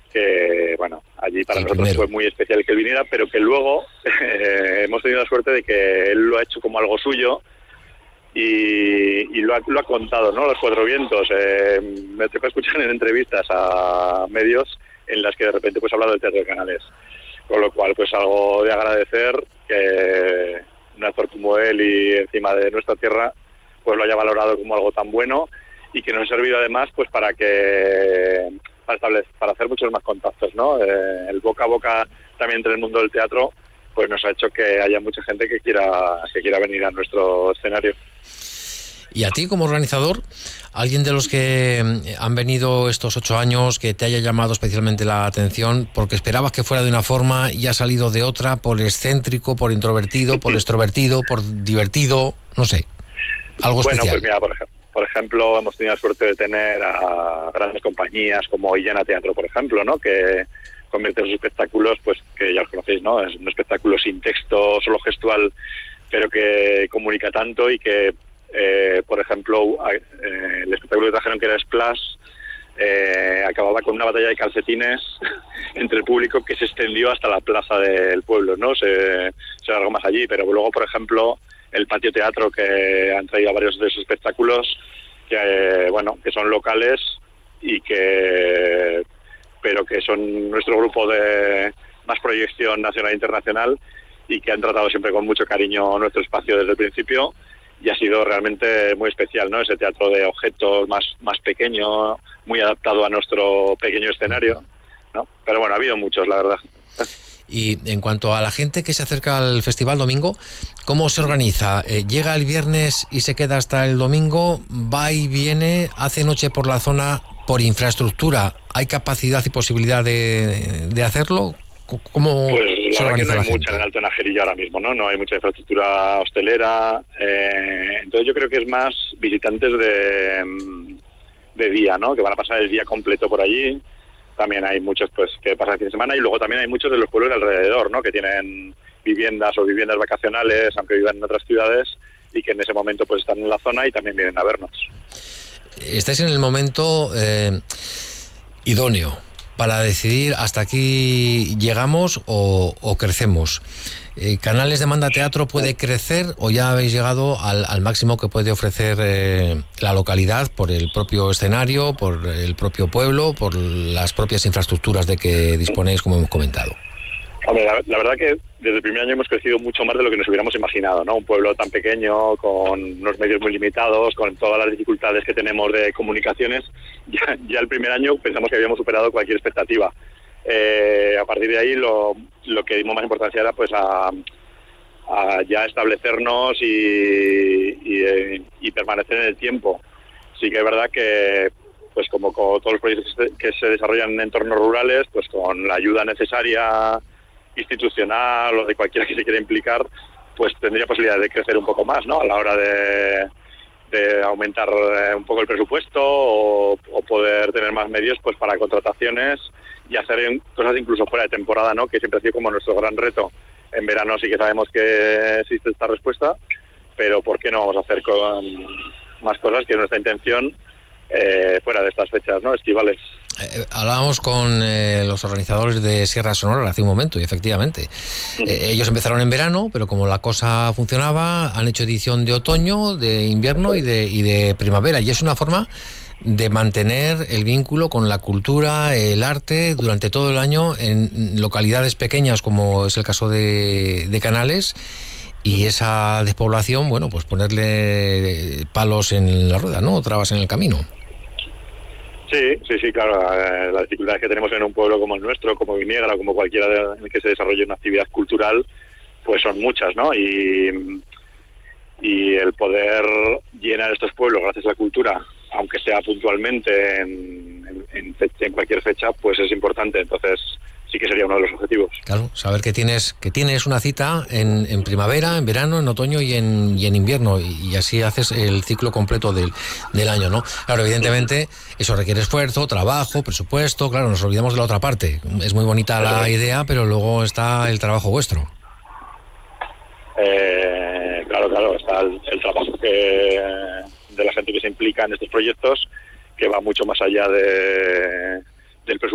que, bueno, allí para nosotros primero. fue muy especial que él viniera, pero que luego hemos tenido la suerte de que él lo ha hecho como algo suyo y lo ha contado, ¿no? Los Cuatro Vientos. Me tocó escuchar en entrevistas a medios en las que de repente pues ha hablado del Teatro de Canales, con lo cual pues algo de agradecer que un actor como él y encima de nuestra tierra pues lo haya valorado como algo tan bueno y que nos ha servido además pues para hacer muchos más contactos, ¿no? El boca a boca también entre el mundo del teatro pues nos ha hecho que haya mucha gente que quiera venir a nuestro escenario. Y a ti como organizador, ¿alguien de los que han venido estos 8 años que te haya llamado especialmente la atención porque esperabas que fuera de una forma y ha salido de otra, por excéntrico, por introvertido, por extrovertido, por divertido, no sé, algo especial? Pues mira, por ejemplo, hemos tenido la suerte de tener a grandes compañías como Illana Teatro, por ejemplo, ¿no? Que convierte sus espectáculos, pues que ya los conocéis, ¿no? Es un espectáculo sin texto, solo gestual, pero que comunica tanto y que por ejemplo, el espectáculo que trajeron, que era Splash, acababa con una batalla de calcetines entre el público que se extendió hasta la plaza del pueblo, ¿no? Se alargó más allí, pero luego, por ejemplo, el Patio Teatro, que han traído varios de sus espectáculos, que son locales y pero que son nuestro grupo de más proyección nacional e internacional y que han tratado siempre con mucho cariño nuestro espacio desde el principio. Y ha sido realmente muy especial, ¿no? Ese teatro de objetos más pequeño, muy adaptado a nuestro pequeño escenario, ¿no? Pero bueno, ha habido muchos, la verdad. Y en cuanto a la gente que se acerca al festival domingo, ¿cómo se organiza? ¿Llega el viernes y se queda hasta el domingo? ¿Va y viene? ¿Hace noche por la zona? ¿Por infraestructura hay capacidad y posibilidad de hacerlo? ¿Cómo se organiza la gente? No hay mucha en el Alto Najerillo ahora mismo, ¿no? No hay mucha infraestructura hostelera. Entonces yo creo que es más visitantes de día, ¿no? Que van a pasar el día completo por allí. También hay muchos pues que pasan el fin de semana y luego también hay muchos de los pueblos de alrededor, ¿no? Que tienen viviendas vacacionales, aunque vivan en otras ciudades, y que en ese momento pues están en la zona y también vienen a vernos. Estáis en el momento idóneo para decidir hasta aquí llegamos o crecemos. ¿Canales de Manda Teatro puede crecer o ya habéis llegado al máximo que puede ofrecer la localidad por el propio escenario, por el propio pueblo, por las propias infraestructuras de que disponéis, como hemos comentado? Hombre, la verdad que desde el primer año hemos crecido mucho más de lo que nos hubiéramos imaginado, ¿no? Un pueblo tan pequeño, con unos medios muy limitados, con todas las dificultades que tenemos de comunicaciones, ya el primer año pensamos que habíamos superado cualquier expectativa. A partir de ahí lo que dimos más importancia era pues a ya establecernos y permanecer en el tiempo. Sí que es verdad que pues como con todos los proyectos que se desarrollan en entornos rurales, pues con la ayuda necesaria institucional o de cualquiera que se quiera implicar, pues tendría posibilidad de crecer un poco más, ¿no? A la hora de aumentar un poco el presupuesto o poder tener más medios pues para contrataciones y hacer cosas incluso fuera de temporada, ¿no? Que siempre ha sido como nuestro gran reto. En verano sí que sabemos que existe esta respuesta, pero ¿por qué no vamos a hacer con más cosas, que es nuestra intención, fuera de estas fechas, ¿no? Estivales. Hablábamos con los organizadores de Sierra Sonora hace un momento y efectivamente ellos empezaron en verano, pero como la cosa funcionaba, han hecho edición de otoño, de invierno y de primavera, y es una forma de mantener el vínculo con la cultura, el arte durante todo el año en localidades pequeñas como es el caso de Canales. Y esa despoblación, bueno, pues ponerle palos en la rueda, ¿no? Trabas en el camino. Sí, claro. Las dificultades que tenemos en un pueblo como el nuestro, como Viniegra, o como cualquiera en el que se desarrolle una actividad cultural, pues son muchas, ¿no? Y el poder llenar estos pueblos gracias a la cultura, aunque sea puntualmente en cualquier fecha, pues es importante. Entonces sí que sería uno de los objetivos. Claro, saber que tienes una cita en primavera, en verano, en otoño y en invierno, y así haces el ciclo completo del año, ¿no? Claro, evidentemente eso requiere esfuerzo, trabajo, presupuesto. Claro, nos olvidamos de la otra parte. Es muy bonita la idea, pero luego está el trabajo vuestro. Claro, está el trabajo de la gente que se implica en estos proyectos, que va mucho más allá del presupuesto